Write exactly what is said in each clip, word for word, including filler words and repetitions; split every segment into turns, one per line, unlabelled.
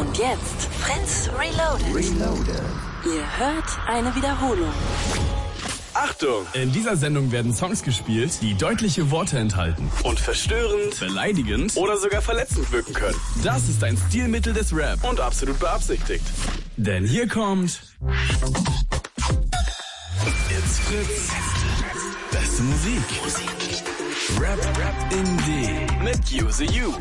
Und jetzt Fritz Reloaded.
Reloaded.
Ihr hört eine Wiederholung.
Achtung! In dieser Sendung werden Songs gespielt, die deutliche Worte enthalten und verstörend, beleidigend oder sogar verletzend wirken können. Das ist ein Stilmittel des Rap und absolut beabsichtigt. Denn hier kommt It's Fritz. Beste Musik. Rap, Rap in D mit Use You.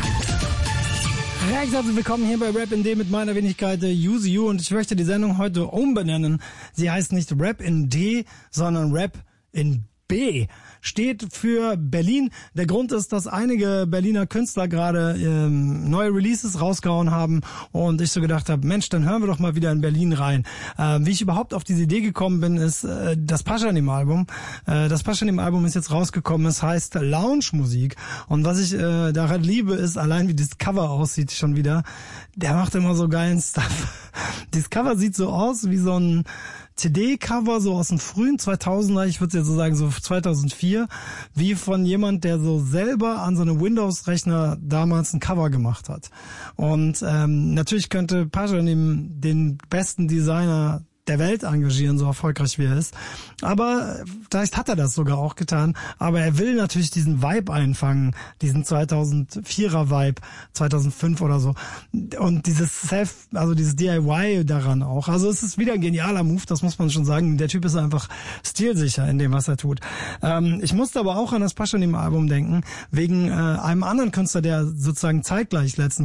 Recht herzlich willkommen hier bei Rap in D mit meiner Wenigkeit Use You, und ich möchte die Sendung heute umbenennen. Sie heißt nicht Rap in D, sondern Rap in B. Steht für Berlin. Der Grund ist, dass einige Berliner Künstler gerade ähm, neue Releases rausgehauen haben und ich so gedacht habe, Mensch, dann hören wir doch mal wieder in Berlin rein. Äh, wie ich überhaupt auf diese Idee gekommen bin, ist äh, das Pashanim-Album. Äh, das Pashanim-Album ist jetzt rausgekommen. Es heißt Lounge-Musik. Und was ich äh, daran liebe, ist allein, wie das Cover aussieht schon wieder. Der macht immer so geilen Stuff. Dieses Cover sieht so aus wie so ein C D-Cover, so aus den frühen zweitausender, ich würde jetzt so sagen, so zweitausendvier, wie von jemand, der so selber an so einem Windows-Rechner damals ein Cover gemacht hat. Und ähm, natürlich könnte Pashanim den besten Designer der Welt engagieren, so erfolgreich wie er ist. Aber vielleicht hat er das sogar auch getan. Aber er will natürlich diesen Vibe einfangen, diesen zweitausendvierer Vibe, zweitausendfünf oder so. Und dieses Self, also dieses D I Y daran auch. Also es ist wieder ein genialer Move, das muss man schon sagen. Der Typ ist einfach stilsicher in dem, was er tut. Ähm, ich musste aber auch an das Pashanim-Album denken, wegen äh, einem anderen Künstler, der sozusagen zeitgleich letzten